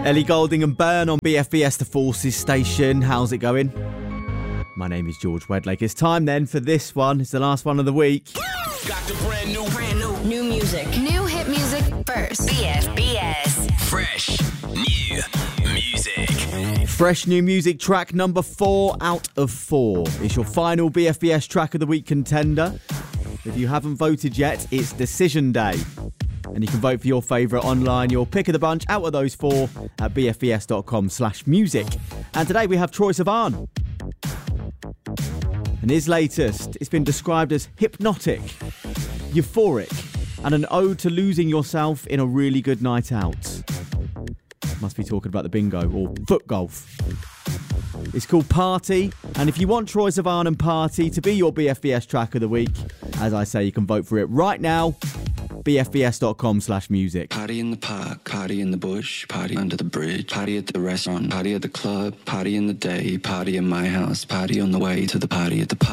Ellie Goulding and Burn on BFBS The Forces station. How's it going? My name is George Wedlake. It's time then for this one. It's the last one of the week. Got the brand new music. New hit music first. BFBS. fresh new music. Fresh new music track number 4 out of 4. It's your final BFBS track of the week contender. If you haven't voted yet, it's decision day. And you can vote for your favourite online, your pick of the bunch out of those 4 at bfbs.com/music. And today we have Troye Sivan. And his latest, it's been described as hypnotic, euphoric, and an ode to losing yourself in a really good night out. Must be talking about the bingo or foot golf. It's called Party, and if you want Troye Sivan and Party to be your BFBS track of the week, as I say, you can vote for it right now, bfbs.com/music. Party in the park, party in the bush, party under the bridge, party at the restaurant, party at the club, party in the day, party in my house, party on the way to the party at the park.